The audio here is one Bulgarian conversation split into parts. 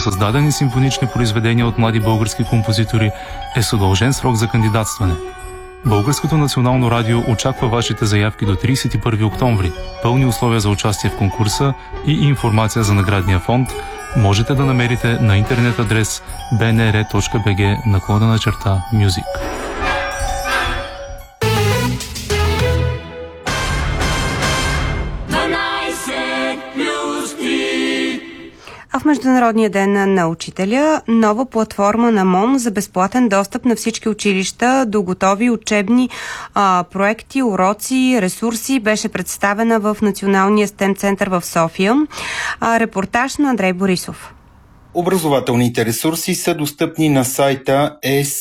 новосъздадени симфонични произведения от млади български композитори е с удължен срок за кандидатстване. Българското национално радио очаква вашите заявки до 31 октомври. Пълни условия за участие в конкурса и информация за наградния фонд можете да намерите на интернет адрес bnr.bg/music. А в Международния ден на учителя нова платформа на МОН за безплатен достъп на всички училища до готови учебни проекти, уроци, ресурси беше представена в Националния STEM център в София. Репортаж на Андрей Борисов. Образователните ресурси са достъпни на сайта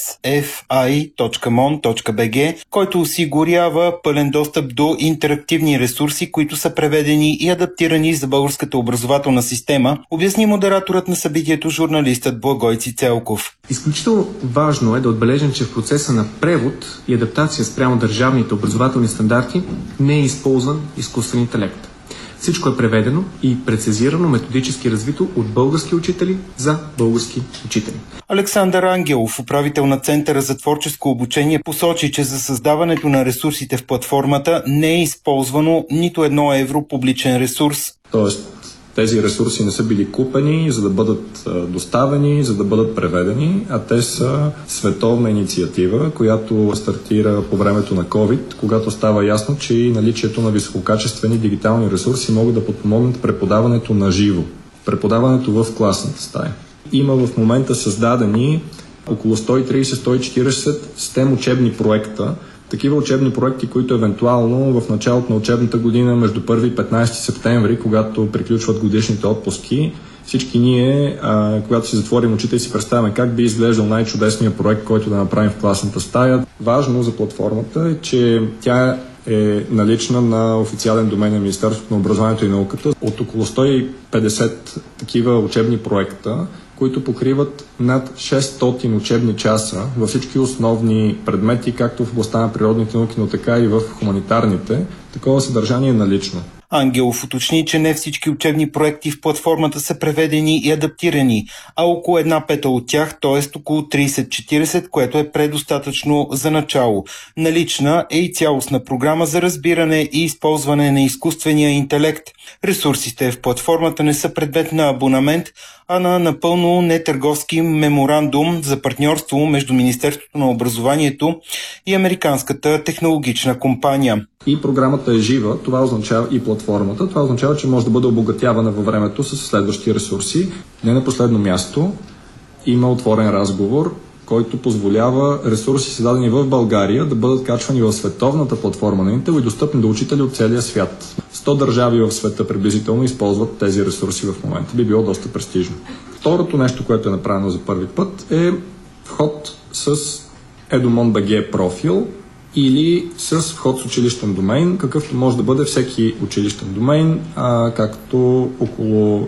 sfi.mon.bg, който осигурява пълен достъп до интерактивни ресурси, които са преведени и адаптирани за българската образователна система, обясни модераторът на събитието, журналистът Благой Цицелков. Изключително важно е да отбележим, че в процеса на превод и адаптация спрямо държавните образователни стандарти не е използван изкуствен интелект. Всичко е преведено и прецизирано, методически развито от български учители за български учители. Александър Ангелов, управител на Центъра за творческо обучение, посочи, че за създаването на ресурсите в платформата не е използвано нито €1 публичен ресурс. Тоест, тези ресурси не са били купени, за да бъдат доставени, за да бъдат преведени, а те са световна инициатива, която стартира по времето на COVID, когато става ясно, че и наличието на висококачествени дигитални ресурси могат да подпомогнат преподаването на живо, преподаването в класната стая. Има в момента създадени около 130-140 STEM учебни проекта, такива учебни проекти, които евентуално в началото на учебната година между 1 и 15 септември, когато приключват годишните отпуски, всички ние, когато си затворим очите и си представяме как би изглеждал най-чудесният проект, който да направим в класната стая. Важно за платформата е, че тя е налична на официален домен на Министерството на образованието и науката от около 150 такива учебни проекта, които покриват над 600 учебни часа във всички основни предмети, както в областта на природните науки, но така и в хуманитарните. Такова съдържание е налично. Ангелов уточни, че не всички учебни проекти в платформата са преведени и адаптирани, а около 1/5 от тях, т.е. около 30-40, което е предостатъчно за начало. Налична е и цялостна програма за разбиране и използване на изкуствения интелект. Ресурсите в платформата не са предмет на абонамент, а на напълно нетърговски меморандум за партньорство между Министерството на образованието и американската технологична компания. И програмата е жива, това означава и платформата, това означава, че може да бъде обогатявана във времето с следващи ресурси. Не на последно място има отворен разговор, който позволява ресурси, създадени в България, да бъдат качвани в световната платформа на Intel и достъпни до учители от целия свят. 100 държави в света приблизително използват тези ресурси в момента. Би било доста престижно. Второто нещо, което е направено за първи път, е вход с Edumon.bg профил или с вход с училищен домейн, какъвто може да бъде всеки училищен домейн, както около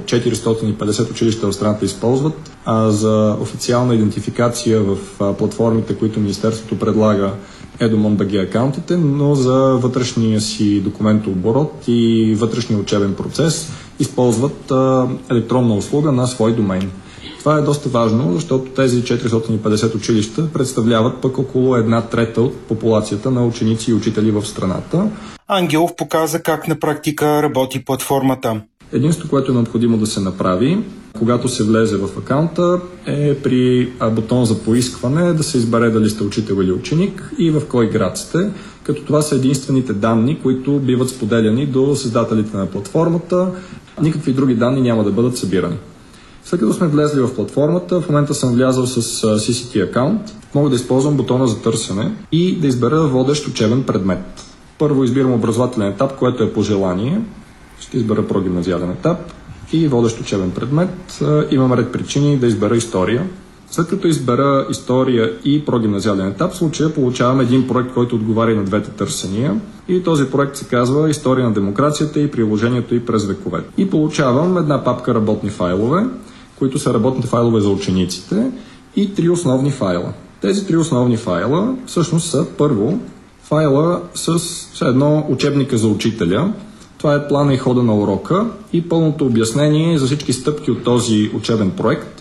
450 училища в страната използват. За официална идентификация в платформите, които Министерството предлага, Edumon.bg акаунтите, но за вътрешния си документооборот и вътрешния учебен процес използват електронна услуга на свой домейн. Това е доста важно, защото тези 450 училища представляват пък около 1/3 от популацията на ученици и учители в страната. Ангелов показа как на практика работи платформата. Единството, което е необходимо да се направи, когато се влезе в акаунта, е при бутон за поискване да се избере дали сте учител или ученик и в кой град сте, като това са единствените данни, които биват споделяни до създателите на платформата. Никакви други данни няма да бъдат събирани. След като сме влезли в платформата, в момента съм влязъл с CCT акаунт, мога да използвам бутона за търсене и да избера водещ учебен предмет. Първо избирам образователен етап, което е по желание. Ще избера прогимназиален етап и водещ учебен предмет. Имам ред причини да избера история. След като избера история и прогимназиален етап, в случая получавам един проект, който отговаря на двете търсения. И този проект се казва История на демокрацията и приложението й през вековете. И получавам една папка работни файлове, които са работните файлове за учениците и 3 основни файла. Тези 3 основни файла всъщност са първо файла с едно учебника за учителя. Това е плана и хода на урока и пълното обяснение за всички стъпки от този учебен проект,